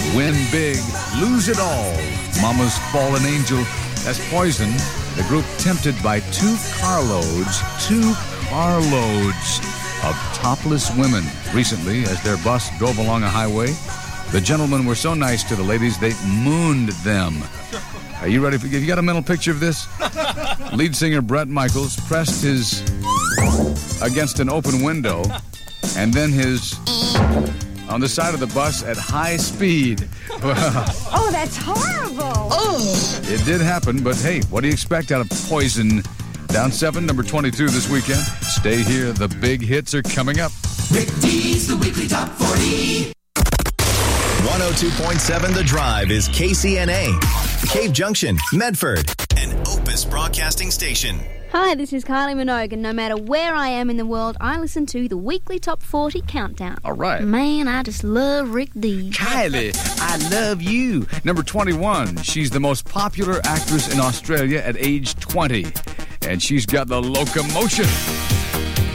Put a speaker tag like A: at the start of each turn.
A: Win Big, Lose It All, Mama's Fallen Angel. That's Poison, the group tempted by two carloads of topless women. Recently, as their bus drove along a highway, the gentlemen were so nice to the ladies, they mooned them. Are you ready? You got a mental picture of this? Lead singer Bret Michaels pressed his against an open window, and then his on the side of the bus at high speed.
B: Oh, that's horrible.
C: Oh.
A: It did happen, but hey, what do you expect out of Poison? Down 7, number 22 this weekend. Stay here, the big hits are coming up.
D: Rick D's The Weekly Top 40.
E: 102.7 The Drive is KCNA, Cave Junction, Medford, an Opus Broadcasting Station.
F: Hi, this is Kylie Minogue, and no matter where I am in the world, I listen to the weekly Top 40 Countdown.
A: All right.
F: Man, I just love Rick D.
A: Kylie, I love you. Number 21, she's the most popular actress in Australia at age 20, and she's got the locomotion.